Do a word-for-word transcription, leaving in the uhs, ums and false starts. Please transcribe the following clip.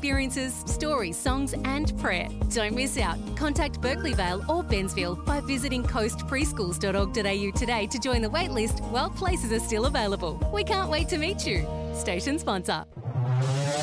experiences, stories, songs and prayer. Don't miss out. Contact Berkeley Vale or Bensville by visiting coast preschools dot org dot a u today to join the waitlist while places are still available. We can't wait to meet you. Station sponsor.